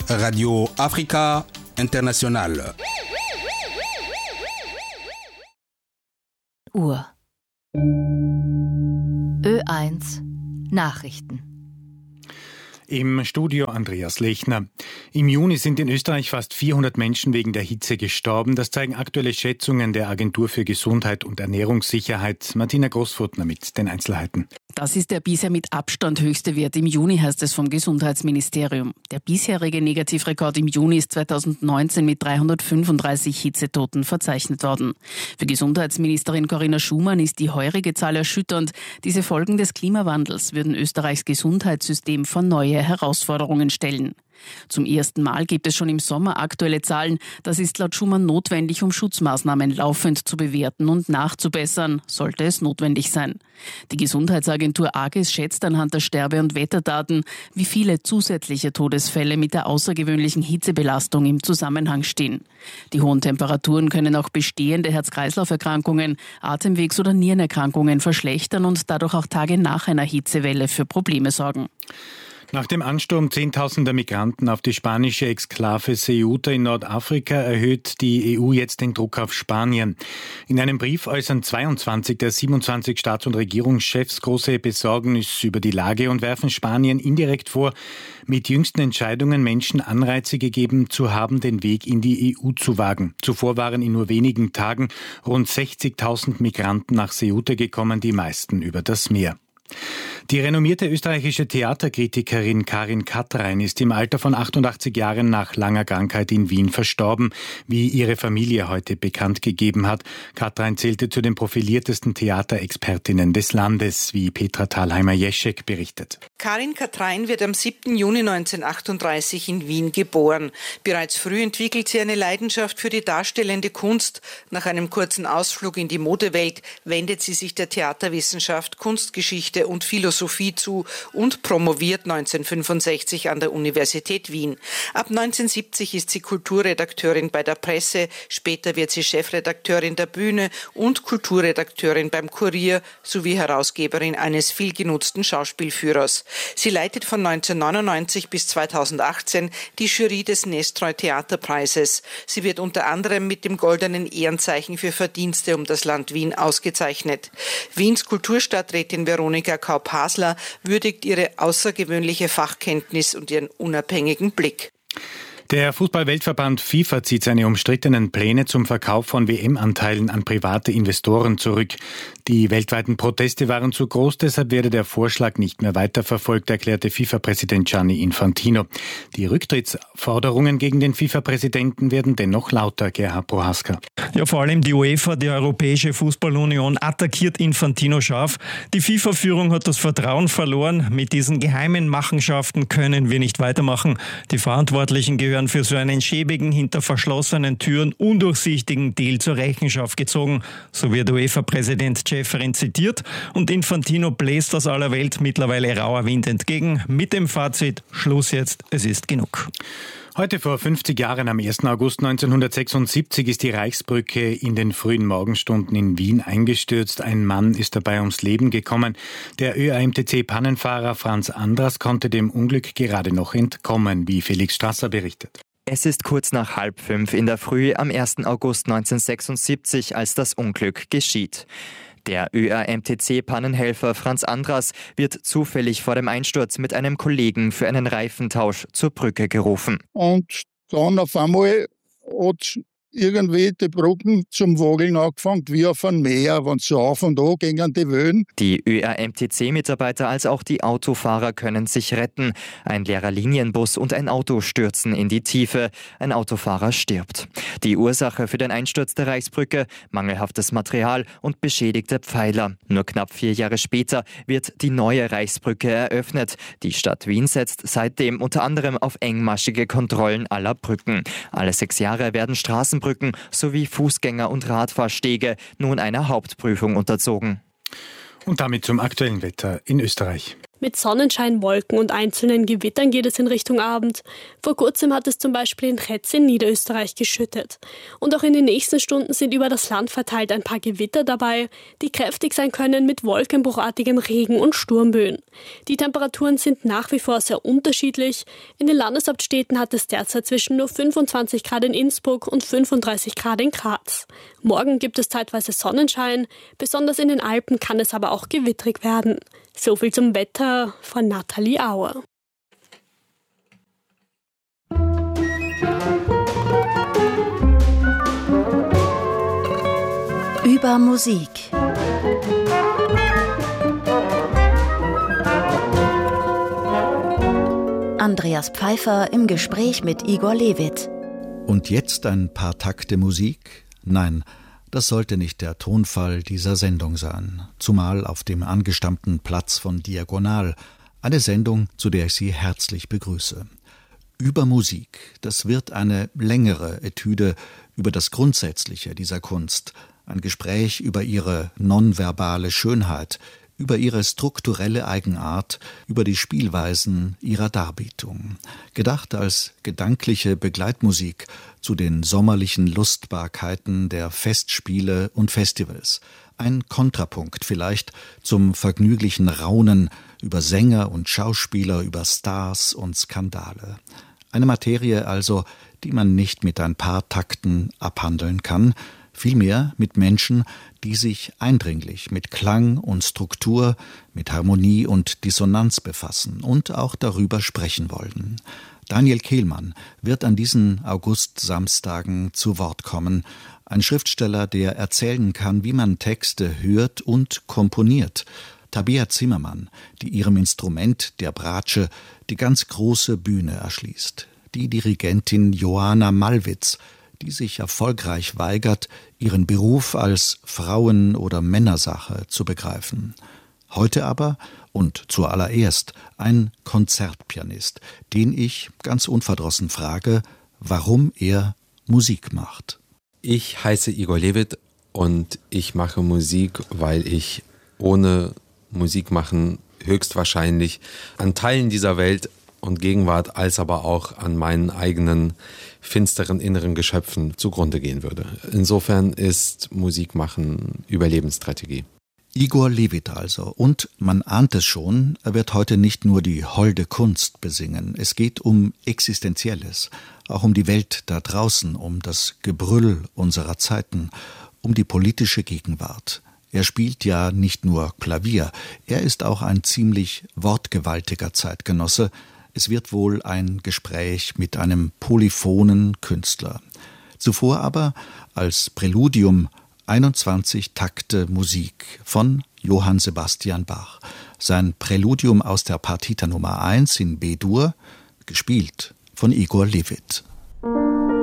Radio Africa International. Uhr. Ö1 Nachrichten. Im Studio Andreas Lechner. Im Juni sind in Österreich fast 400 Menschen wegen der Hitze gestorben. Das zeigen aktuelle Schätzungen der Agentur für Gesundheit und Ernährungssicherheit. Martina Großfurtner mit den Einzelheiten. Das ist der bisher mit Abstand höchste Wert im Juni, heißt es vom Gesundheitsministerium. Der bisherige Negativrekord im Juni ist 2019 mit 335 Hitzetoten verzeichnet worden. Für Gesundheitsministerin Corinna Schumann ist die heurige Zahl erschütternd. Diese Folgen des Klimawandels würden Österreichs Gesundheitssystem vor neue Herausforderungen stellen. Zum ersten Mal gibt es schon im Sommer aktuelle Zahlen. Das ist laut Schumann notwendig, um Schutzmaßnahmen laufend zu bewerten und nachzubessern, sollte es notwendig sein. Die Gesundheitsagentur AGES schätzt anhand der Sterbe- und Wetterdaten, wie viele zusätzliche Todesfälle mit der außergewöhnlichen Hitzebelastung im Zusammenhang stehen. Die hohen Temperaturen können auch bestehende Herz-Kreislauf-Erkrankungen, Atemwegs- oder Nierenerkrankungen verschlechtern und dadurch auch Tage nach einer Hitzewelle für Probleme sorgen. Nach dem Ansturm zehntausender Migranten auf die spanische Exklave Ceuta in Nordafrika erhöht die EU jetzt den Druck auf Spanien. In einem Brief äußern 22 der 27 Staats- und Regierungschefs große Besorgnis über die Lage und werfen Spanien indirekt vor, mit jüngsten Entscheidungen Menschen Anreize gegeben zu haben, den Weg in die EU zu wagen. Zuvor waren in nur wenigen Tagen rund 60.000 Migranten nach Ceuta gekommen, die meisten über das Meer. Die renommierte österreichische Theaterkritikerin Karin Katrein ist im Alter von 88 Jahren nach langer Krankheit in Wien verstorben, wie ihre Familie heute bekannt gegeben hat. Katrein zählte zu den profiliertesten Theaterexpertinnen des Landes, wie Petra Thalheimer-Jeschek berichtet. Karin Katrein wird am 7. Juni 1938 in Wien geboren. Bereits früh entwickelt sie eine Leidenschaft für die darstellende Kunst. Nach einem kurzen Ausflug in die Modewelt wendet sie sich der Theaterwissenschaft, Kunstgeschichte und Philosophie zu und promoviert 1965 an der Universität Wien. Ab 1970 ist sie Kulturredakteurin bei der Presse, später wird sie Chefredakteurin der Bühne und Kulturredakteurin beim Kurier sowie Herausgeberin eines vielgenutzten Schauspielführers. Sie leitet von 1999 bis 2018 die Jury des Nestroy Theaterpreises. Sie wird unter anderem mit dem Goldenen Ehrenzeichen für Verdienste um das Land Wien ausgezeichnet. Wiens Kulturstadträtin Veronika Kaup-Hasler würdigt ihre außergewöhnliche Fachkenntnis und ihren unabhängigen Blick. Der Fußball-Weltverband FIFA zieht seine umstrittenen Pläne zum Verkauf von WM-Anteilen an private Investoren zurück. Die weltweiten Proteste waren zu groß, deshalb werde der Vorschlag nicht mehr weiterverfolgt, erklärte FIFA-Präsident Gianni Infantino. Die Rücktrittsforderungen gegen den FIFA-Präsidenten werden dennoch lauter, Gerhard Prohaska. Ja, vor allem die UEFA, die Europäische Fußballunion, attackiert Infantino scharf. Die FIFA-Führung hat das Vertrauen verloren. Mit diesen geheimen Machenschaften können wir nicht weitermachen. Die Verantwortlichen gehören für so einen schäbigen, hinter verschlossenen Türen undurchsichtigen Deal zur Rechenschaft gezogen. So wird UEFA-Präsident Ceferin zitiert und Infantino bläst aus aller Welt mittlerweile rauer Wind entgegen mit dem Fazit: Schluss jetzt, es ist genug. Heute vor 50 Jahren, am 1. August 1976, ist die Reichsbrücke in den frühen Morgenstunden in Wien eingestürzt. Ein Mann ist dabei ums Leben gekommen. Der ÖAMTC-Pannenfahrer Franz Andras konnte dem Unglück gerade noch entkommen, wie Felix Strasser berichtet. Es ist kurz nach 4:30 in der Früh am 1. August 1976, als das Unglück geschieht. Der ÖAMTC-Pannenhelfer Franz Andras wird zufällig vor dem Einsturz mit einem Kollegen für einen Reifentausch zur Brücke gerufen. Und dann auf einmal hat irgendwie die Brücken zum Wogeln angefangen, wie auf einem Meer, wenn so auf und an gingen die Wellen. Die ÖAMTC-Mitarbeiter als auch die Autofahrer können sich retten. Ein leerer Linienbus und ein Auto stürzen in die Tiefe. Ein Autofahrer stirbt. Die Ursache für den Einsturz der Reichsbrücke: mangelhaftes Material und beschädigte Pfeiler. Nur knapp 4 Jahre später wird die neue Reichsbrücke eröffnet. Die Stadt Wien setzt seitdem unter anderem auf engmaschige Kontrollen aller Brücken. Alle 6 Jahre werden Straßenbrücken sowie Fußgänger- und Radfahrstege nun einer Hauptprüfung unterzogen. Und damit zum aktuellen Wetter in Österreich. Mit Sonnenschein, Wolken und einzelnen Gewittern geht es in Richtung Abend. Vor kurzem hat es zum Beispiel in Retz in Niederösterreich geschüttet. Und auch in den nächsten Stunden sind über das Land verteilt ein paar Gewitter dabei, die kräftig sein können mit wolkenbruchartigem Regen und Sturmböen. Die Temperaturen sind nach wie vor sehr unterschiedlich. In den Landeshauptstädten hat es derzeit zwischen nur 25 Grad in Innsbruck und 35 Grad in Graz. Morgen gibt es zeitweise Sonnenschein, besonders in den Alpen kann es aber auch gewittrig werden. So viel zum Wetter von Nathalie Auer. Über Musik. Andreas Pfeiffer im Gespräch mit Igor Levit. Und jetzt ein paar Takte Musik? Nein, das sollte nicht der Tonfall dieser Sendung sein, zumal auf dem angestammten Platz von Diagonal, eine Sendung, zu der ich Sie herzlich begrüße. Über Musik, das wird eine längere Etüde über das Grundsätzliche dieser Kunst, ein Gespräch über ihre nonverbale Schönheit, über ihre strukturelle Eigenart, über die Spielweisen ihrer Darbietung. Gedacht als gedankliche Begleitmusik zu den sommerlichen Lustbarkeiten der Festspiele und Festivals. Ein Kontrapunkt vielleicht zum vergnüglichen Raunen über Sänger und Schauspieler, über Stars und Skandale. Eine Materie also, die man nicht mit ein paar Takten abhandeln kann, vielmehr mit Menschen, die sich eindringlich mit Klang und Struktur, mit Harmonie und Dissonanz befassen und auch darüber sprechen wollen. Daniel Kehlmann wird an diesen August-Samstagen zu Wort kommen, ein Schriftsteller, der erzählen kann, wie man Texte hört und komponiert. Tabea Zimmermann, die ihrem Instrument, der Bratsche, die ganz große Bühne erschließt. Die Dirigentin Johanna Malwitz, die sich erfolgreich weigert, ihren Beruf als Frauen- oder Männersache zu begreifen. Heute aber und zuallererst ein Konzertpianist, den ich ganz unverdrossen frage, warum er Musik macht. Ich heiße Igor Levit und ich mache Musik, weil ich ohne Musik machen höchstwahrscheinlich an Teilen dieser Welt und Gegenwart, als aber auch an meinen eigenen finsteren inneren Geschöpfen zugrunde gehen würde. Insofern ist Musikmachen Überlebensstrategie. Igor Levit also. Und man ahnt es schon, er wird heute nicht nur die holde Kunst besingen. Es geht um Existenzielles, auch um die Welt da draußen, um das Gebrüll unserer Zeiten, um die politische Gegenwart. Er spielt ja nicht nur Klavier, er ist auch ein ziemlich wortgewaltiger Zeitgenosse. Es wird wohl ein Gespräch mit einem polyphonen Künstler. Zuvor aber als Präludium 21 Takte Musik von Johann Sebastian Bach. Sein Präludium aus der Partita Nummer 1 in B-Dur, gespielt von Igor Levit.